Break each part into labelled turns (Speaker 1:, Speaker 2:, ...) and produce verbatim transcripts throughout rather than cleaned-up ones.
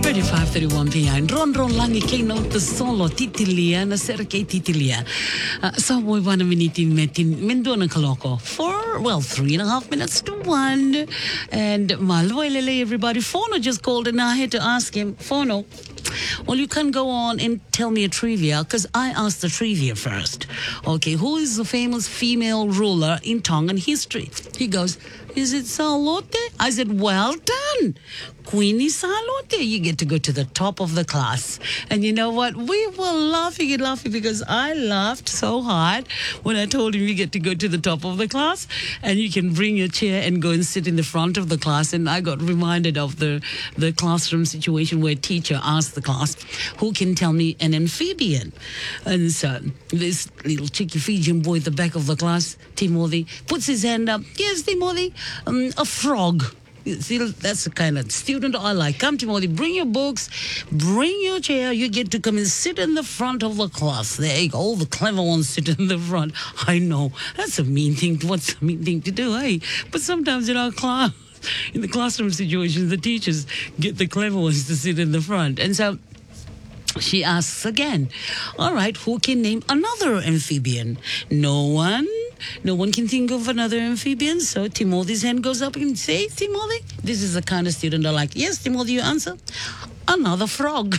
Speaker 1: thirty-five thirty-one p.m. Ron ron langi kei no te solo titilia na sera kei titilia. Uh, so we wana miniti metin mendona kaloko for well three and a half minutes to one. And malwelele everybody. Fono just called and I had to ask him, Fono, well, you can go on and tell me a trivia because I asked the trivia first. Okay, who is the famous female ruler in Tongan history? He goes, is it Salote? I said, well done. Queenie Salote. You get to go to the top of the class. And you know what? We were laughing and laughing because I laughed so hard when I told him you get to go to the top of the class and you can bring your chair and go and sit in the front of the class. And I got reminded of the, the classroom situation where a teacher asked the class, who can tell me an amphibian? And so this little cheeky Fijian boy at the back of the class, Timothy, puts his hand up. Yes, Timothy, um, a frog. See, that's the kind of student I like. Come, Timothy, bring your books, bring your chair. You get to come and sit in the front of the class. There you go. All the clever ones sit in the front. I know. That's a mean thing. What's a mean thing to do, hey? But sometimes in our class, in the classroom situations, the teachers get the clever ones to sit in the front. And so she asks again, all right, who can name another amphibian? No one? No one can think of another amphibian. So Timothy's hand goes up and says, Timothy, this is the kind of student I like. Yes, Timothy, you answer. Another frog.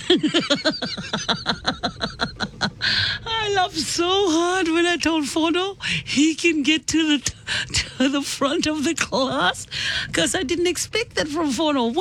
Speaker 1: I laughed so hard when I told Fono he can get to the, to the front of the class because I didn't expect that from Fono.